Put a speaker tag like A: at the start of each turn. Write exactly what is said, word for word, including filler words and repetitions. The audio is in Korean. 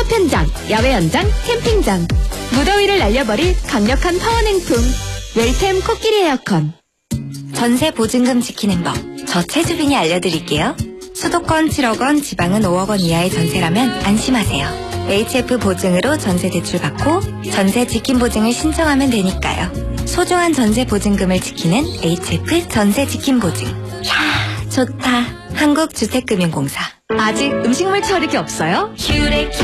A: 숲 현장, 야외 현장, 캠핑장. 무더위를 날려버릴 강력한 파워 냉풍. 웰템 코끼리 에어컨.
B: 전세 보증금 지키는 법, 저 최주빈이 알려드릴게요. 수도권 칠억 원, 지방은 오억 원 이하의 전세라면 안심하세요. 에이치에프 보증으로 전세 대출 받고 전세 지킴 보증을 신청하면 되니까요. 소중한 전세 보증금을 지키는 에이치에프 전세 지킴 보증. 이야, 좋다. 한국주택금융공사.
A: 아직 음식물 처리기 없어요?
B: 큐레